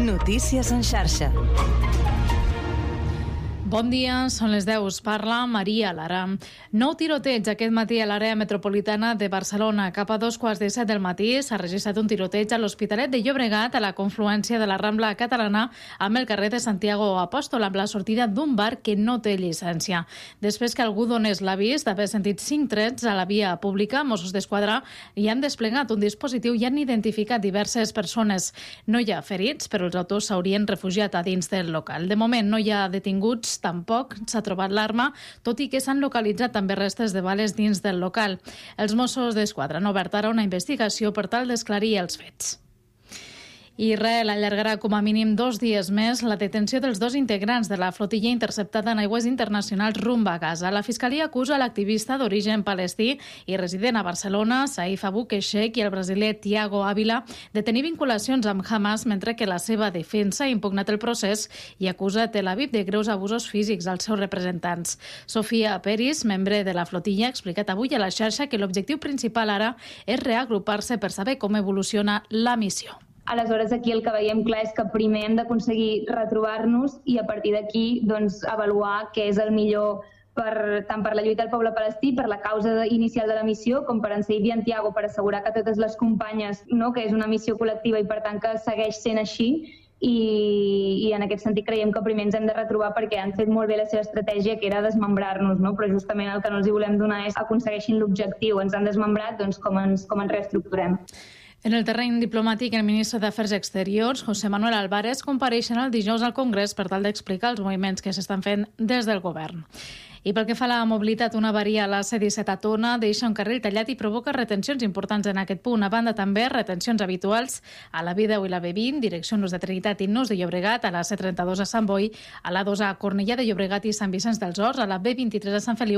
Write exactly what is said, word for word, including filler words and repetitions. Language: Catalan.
Notícies en xarxa. Bon dia, són les deu. Us parla Maria Lara. Nou tiroteig aquest matí a l'àrea metropolitana de Barcelona. Cap a dos quarts de set del matí s'ha registrat un tiroteig a l'Hospitalet de Llobregat, a la confluència de la Rambla Catalana amb el carrer de Santiago Apòstol, amb la sortida d'un bar que no té llicència. Després que algú donés l'avís d'haver sentit cinc trets a la via pública, Mossos d'Esquadra hi han desplegat un dispositiu i han identificat diverses persones. No hi ha ferits, però els autors s'haurien refugiat a dins del local. De moment no hi ha detinguts. Tampoc s'ha trobat l'arma, tot i que s'han localitzat també restes de bales dins del local. Els Mossos d'Esquadra han obert ara una investigació per tal d'esclarir els fets. Israel allargarà com a mínim dos dies més la detenció dels dos integrants de la flotilla interceptada en aigües internacionals rumb a Gaza. La Fiscalia acusa l'activista d'origen palestí i resident a Barcelona, Saif Abu Keshek, i el brasiler Thiago Ávila de tenir vinculacions amb Hamas, mentre que la seva defensa ha impugnat el procés i acusa Tel Aviv de greus abusos físics als seus representants. Sofia Peris, membre de la flotilla, ha explicat avui a la xarxa que l'objectiu principal ara és reagrupar-se per saber com evoluciona la missió. Aleshores, aquí el que veiem clar és que primer hem d'aconseguir retrobar-nos i a partir d'aquí doncs, avaluar què és el millor per, tant per la lluita del poble palestí, per la causa inicial de la missió, com per en Saif i en Thiago, per assegurar que totes les companyes, no, que és una missió col·lectiva i per tant que segueix sent així. I, i en aquest sentit creiem que primer ens hem de retrobar perquè han fet molt bé la seva estratègia, que era desmembrar-nos, no? Però justament el que no els hi volem donar és que aconsegueixin l'objectiu. Ens han desmembrat, doncs com ens, com ens reestructurem. En el terreny diplomàtic, el ministre d'Afers Exteriors, José Manuel Álvarez, compareixerà el dijous al Congrés per tal d'explicar els moviments que s'estan fent des del govern. I pel que fa a la mobilitat, una avaria a la C disset a Tona deixa un carril tallat i provoca retencions importants en aquest punt. A banda, també retencions habituals a la B deu i la B vint, direcció Nus de Trinitat i Nus de Llobregat, a la C trenta-dos a Sant Boi, a la dos a Cornellà de Llobregat i Sant Vicenç dels Horts, a la B vint-i-tres a Sant Feliu